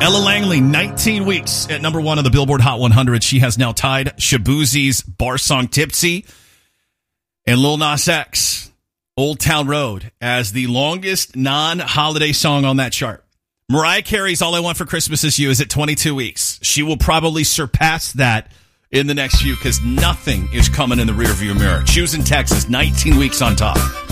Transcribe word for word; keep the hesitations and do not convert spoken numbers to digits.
Ella Langley, nineteen weeks at number one on the Billboard Hot one hundred. She has now tied Shabuzi's bar song Tipsy and Lil Nas X, Old Town Road, as the longest non-holiday song on that chart. Mariah Carey's All I Want for Christmas Is You is at twenty-two weeks. She will probably surpass that in the next few because nothing is coming in the rearview mirror. Choosing Texas, nineteen weeks on top.